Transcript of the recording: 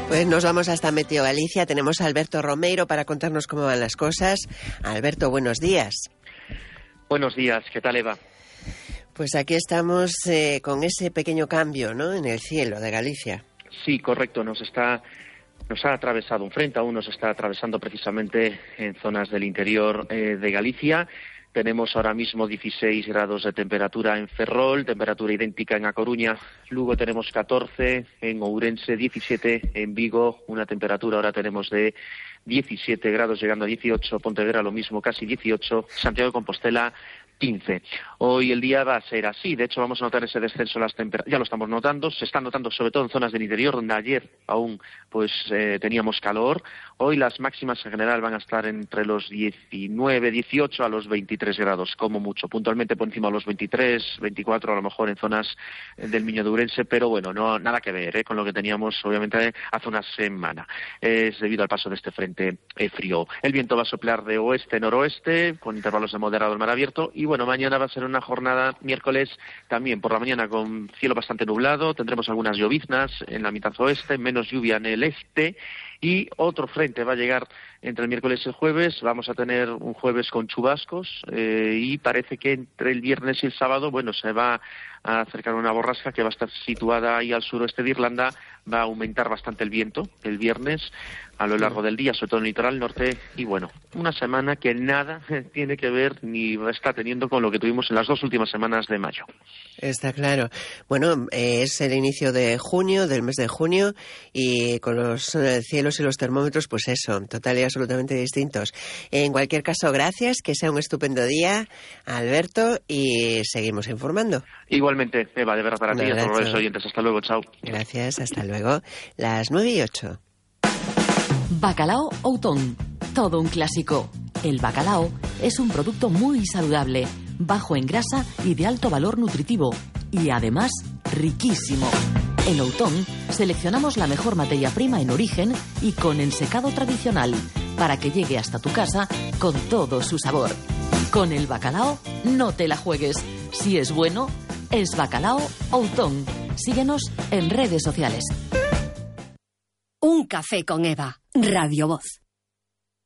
Pues nos vamos hasta Meteo Galicia. Tenemos a Alberto Romeiro para contarnos cómo van las cosas. Alberto, buenos días. Buenos días, ¿qué tal, Eva? Pues aquí estamos con ese pequeño cambio, ¿no?, en el cielo de Galicia. Sí, correcto, nos ha atravesado un frente, aún nos está atravesando precisamente en zonas del interior de Galicia. Tenemos ahora mismo 16 grados de temperatura en Ferrol, temperatura idéntica en A Coruña. Luego tenemos 14, en Ourense 17, en Vigo una temperatura ahora tenemos de 17 grados, llegando a 18, Pontevedra lo mismo, casi 18, Santiago de Compostela 15. Hoy el día va a ser así, de hecho vamos a notar ese descenso en las temperaturas, ya lo estamos notando, se está notando sobre todo en zonas del interior, donde ayer aún teníamos calor. Hoy las máximas en general van a estar entre los 19, 18 a los 23 grados, como mucho, puntualmente por encima de los 23, 24 a lo mejor en zonas del Miño de Ourense, pero bueno, no nada que ver con lo que teníamos obviamente hace una semana. Es debido al paso de este frente frío. El viento va a soplar de oeste-noroeste, con intervalos de moderado al mar abierto, y bueno, mañana va a ser una jornada, miércoles, también por la mañana con cielo bastante nublado, tendremos algunas lloviznas en la mitad oeste, menos lluvia en el este, y otro frente va a llegar entre el miércoles y el jueves. Vamos a tener un jueves con chubascos y parece que entre el viernes y el sábado, bueno, se va a acercar una borrasca que va a estar situada ahí al suroeste de Irlanda. Va a aumentar bastante el viento el viernes a lo largo del día, sobre todo en el litoral norte, y bueno, una semana que nada tiene que ver ni está teniendo con lo que tuvimos en las 2 últimas semanas de mayo. Está claro. Bueno, es el inicio de junio, del mes de junio, y con los cielos y los termómetros, pues eso, total y absolutamente distintos. En cualquier caso, gracias, que sea un estupendo día, Alberto, y seguimos informando. Igualmente, Eva, de verdad para ti y a todos los oyentes. Hasta luego, chao. Gracias, hasta luego. Las 9:08. Bacalao Outón, todo un clásico. El bacalao es un producto muy saludable, bajo en grasa y de alto valor nutritivo, y además riquísimo. En Outón seleccionamos la mejor materia prima en origen y con ensecado tradicional, para que llegue hasta tu casa con todo su sabor. Con el bacalao no te la juegues. Si es bueno, es Bacalao Outón. Síguenos en redes sociales. Un café con Eva, Radio Voz.